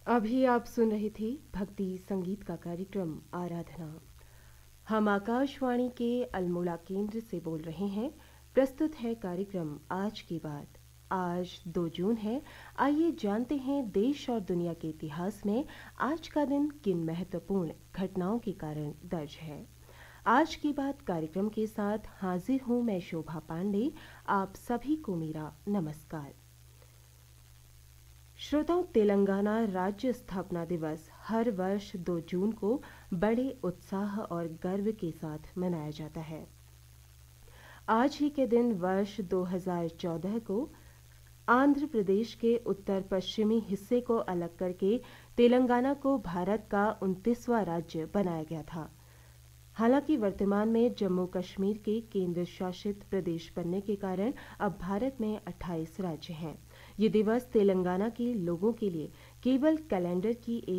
अभी आप सुन रहे थे भक्ति संगीत का कार्यक्रम आराधना। हम आकाशवाणी के अल्मोड़ा केंद्र से बोल रहे हैं। प्रस्तुत है कार्यक्रम आज की बात। आज 2 जून है। आइए जानते हैं देश और दुनिया के इतिहास में आज का दिन किन महत्वपूर्ण घटनाओं के कारण दर्ज है। आज की बात कार्यक्रम के साथ हाजिर हूँ मैं शोभा पांडे। आप सभी को मेरा नमस्कार। श्रोताओं, तेलंगाना राज्य स्थापना दिवस हर वर्ष 2 जून को बड़े उत्साह और गर्व के साथ मनाया जाता है। आज ही के दिन वर्ष 2014 को आंध्र प्रदेश के उत्तर पश्चिमी हिस्से को अलग करके तेलंगाना को भारत का 29वां राज्य बनाया गया था। हालांकि वर्तमान में जम्मू कश्मीर के केंद्र शासित प्रदेश बनने के कारण अब भारत में 28 राज्य हैं। ये दिवस तेलंगाना के लोगों के लिए केवल कैलेंडर की एक